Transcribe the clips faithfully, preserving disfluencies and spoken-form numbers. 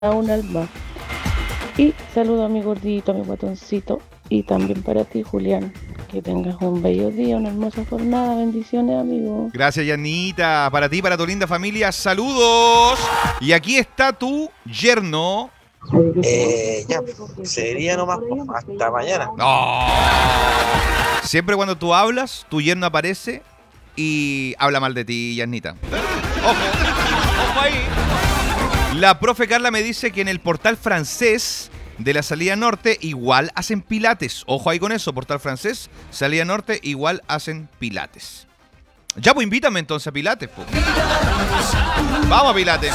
un alma. Y saludo a mi gordito, a mi guatoncito. Y también para ti, Julián. Que tengas un bello día, una hermosa jornada. Bendiciones, amigo. Gracias, Yanita. Para ti, para tu linda familia, saludos. Y aquí está tu yerno. Eh, ya, sería nomás hasta mañana. No. Siempre cuando tú hablas, tu yerno aparece y habla mal de ti, Yanita. Ojo, ojo ahí. La profe Carla me dice que en el portal francés de la salida norte igual hacen pilates. Ojo ahí con eso, portal francés, salida norte igual hacen pilates. Ya, pues invítame entonces a pilates, pues. Vamos a pilates.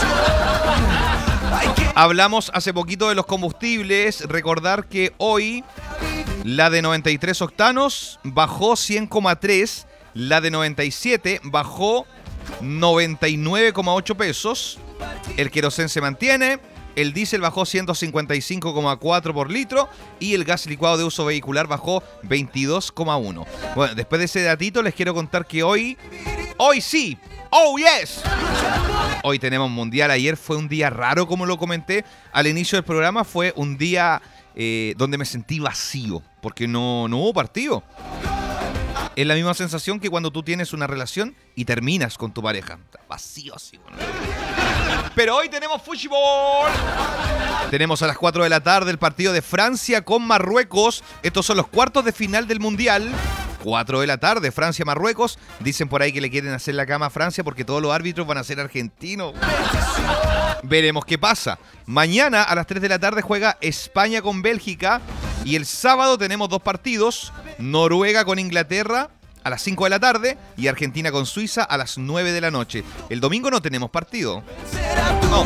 Hablamos hace poquito de los combustibles. Recordar que hoy la de noventa y tres octanos bajó cien coma tres. La de noventa y siete bajó noventa y nueve coma ocho pesos. El querosén se mantiene. El diésel bajó ciento cincuenta y cinco coma cuatro por litro. Y el gas licuado de uso vehicular bajó veintidós coma uno. Bueno, después de ese datito les quiero contar que hoy... ¡Hoy sí! ¡Oh, yes! Hoy tenemos mundial. Ayer fue un día raro, como lo comenté al inicio del programa. Fue un día eh, donde me sentí vacío, porque no, no hubo partido. Es la misma sensación que cuando tú tienes una relación y terminas con tu pareja. Vacío así, bueno. Pero hoy tenemos fútbol. Tenemos a las cuatro de la tarde el partido de Francia con Marruecos. Estos son los cuartos de final del mundial. cuatro de la tarde, Francia-Marruecos. Dicen por ahí que le quieren hacer la cama a Francia porque todos los árbitros van a ser argentinos. Veremos qué pasa. Mañana a las tres de la tarde juega España con Bélgica. Y el sábado tenemos dos partidos. Noruega con Inglaterra a las cinco de la tarde y Argentina con Suiza a las nueve de la noche. El domingo no tenemos partido. No.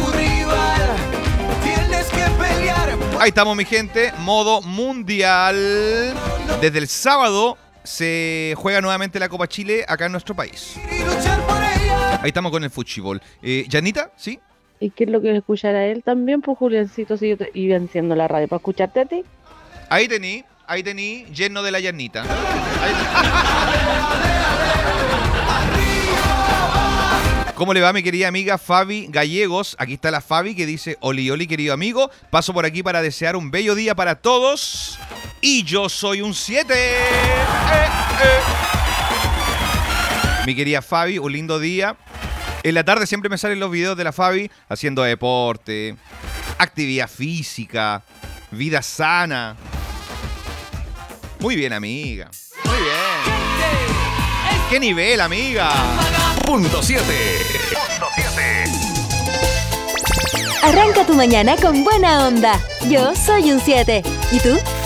Ahí estamos, mi gente. Modo mundial. Desde el sábado se juega nuevamente la Copa Chile acá en nuestro país. Ahí estamos con el fútbol. Eh, ¿Yanita? ¿Sí? ¿Y qué es lo que escuchar a él también, pues, Juliancito? Si yo te iba enciendo la radio para escucharte a ti. Ahí tení, ahí tení, lleno de la Yanita. ¿Cómo le va, mi querida amiga Fabi Gallegos? Aquí está la Fabi que dice: Oli, oli, querido amigo. Paso por aquí para desear un bello día para todos. Y yo soy un siete. Eh, eh. Mi querida Fabi, un lindo día. En la tarde siempre me salen los videos de la Fabi haciendo deporte, actividad física, vida sana. Muy bien, amiga. Muy bien. ¿Qué nivel, amiga? Punto siete. Arranca tu mañana con buena onda. Yo soy un siete. ¿Y tú?